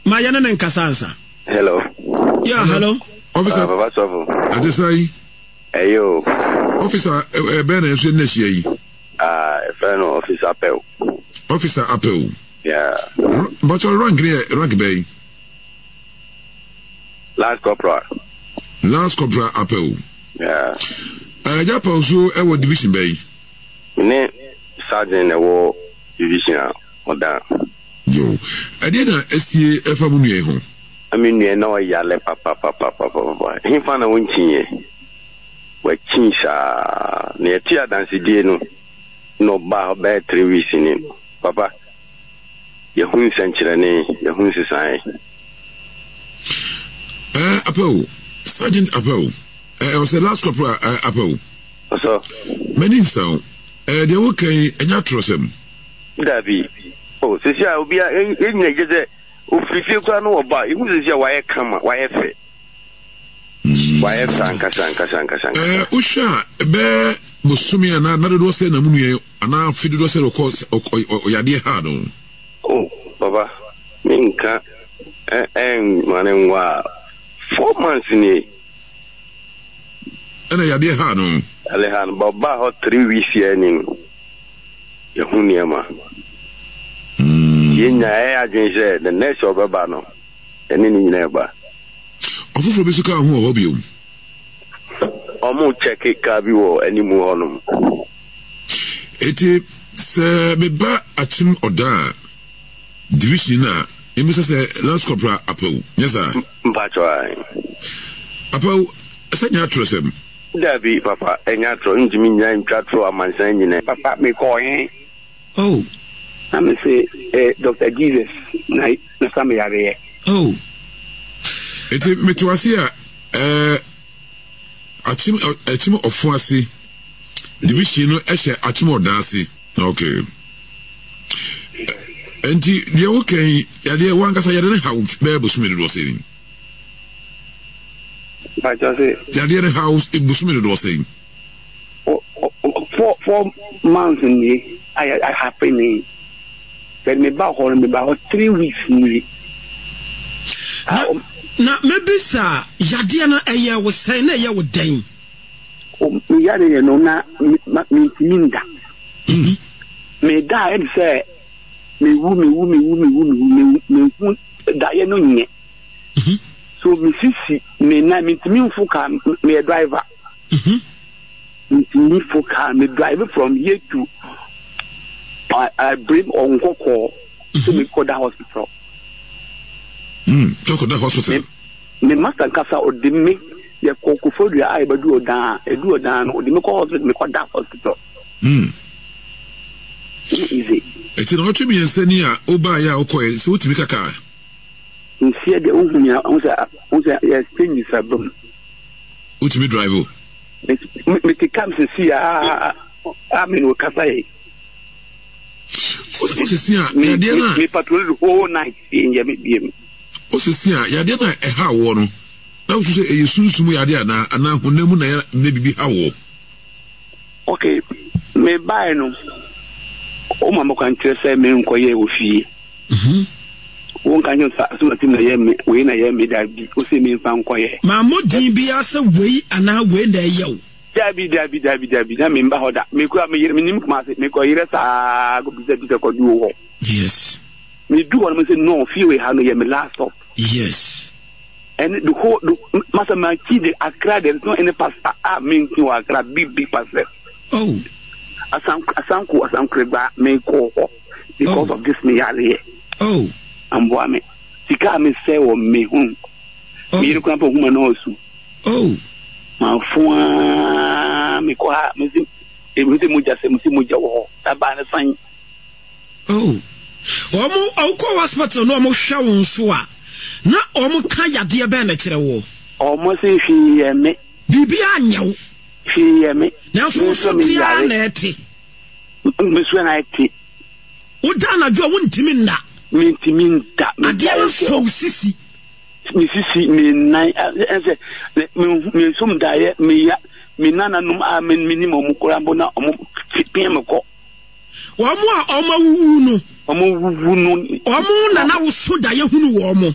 Mayana and Kasansa. Hello. Yeah, hello. Officer. Adesai. Ayo. Officer, Ben and Sweneshi. Friend Officer Appel. Officer Appel. Yeah. But your rank bay. Last Corporal Appel. Yeah. Japan so our division bay. Me Sergeant a war division or that. Yo. I didn't see a family home. I mean, you know, yale papa. He found a winching. Where Chinsha near Tia Dancy no bar bad 3 weeks in him. Papa, your hun century, your hun society. Appel, Sergeant Appel. I was the last corporal Appel. So, many sound. They okay, and you trust him. Davy. Oh, Cecilia will be in the if you can know about it, who's your wire come, wire fit. Wire sanka. Usha, bear, Musumi, and another was saying a moon, and now Fidu was of course, or Yadia Hardon. Oh, Baba, Minka, and Manenwa, 4 months in it. And a Yadia Hardon. Alehan Baba, hot 3 weeks here in Yahuniama. I said the next of Babano, and in never. Of Bisuka, who will you? Almost check it, Cabio, any more on them. It is Beba Achim Oda Division. It must say last corporal Apple. Yes, sir. Patry Apple, send your trust him. Davy, Papa, and your throwing to me, I'm trying to my son, Papa, me calling. Oh. I'm say Dr. Jesus, na sami yare. Oh. It me to asia achim ofuasi division no ehye achim odansi. Okay. Enti dia okay yade wankasa yade ne house be busumi do saying. But just say yade ne house e busumi do saying. 4 months in the I happen but me ba hall me ba 3 weeks ni. Na maybe sir yade na eye wo say na eye wo dan. O yade no na minda. Me da e say me wu da ye no nye. So me sisi me na me mfu ka me driver. Me for car me drive from here to I bring on Koko to me call the hospital. Talk of the hospital. Me master Casa or the me the Coco for the eye, but do a down, or the Miko hospital, me call that hospital. Easy. It's not to be a senior Obaya Okoy, so to make a car. You see the Unia, yes, thing is a boom. Which me drive. Me comes to see I mean, Casay. Me patrol the whole night in Yami. What's the sea? Yadena a how one. Now to say a soon to me Yadiana, and now when maybe how. Okay, me buy no. Oh, Mamma can tell say me inquire with ye. One can you start soon as me when I am me that be see me found quiet. Mamma DB as a way and now when they yell. Dabby, I mean, Bahoda, make me make a go be the yes. Me do what I say no few how no me last stop. Yes. And the whole Master Manchi the Accra there is no any pastor mean to Accra big pastor. Oh. Asam Kreba may call because of this me here. Oh. And boy me. Sika me say o me home. Me no kwampo huma no osu. Oh. Ma fua me kwa me si muja wo taba na san. Oh. Omo awko hospital no omo hwa won so a na omo ka yade be na kire wo. Omo se hwie me. Bibi anyew. Hwie me. Na so tia na eti. Me so na eti. Uda na jo wontimi nda. Me ntimi nda. Ade so sisi. Me sisi me nai me sum dae me ya me nana num amen minimum kurambo na omo pipem ko. Omo a omo wuwu no. Omo wuwu no. Omo na na wo so dae hunu wo omo.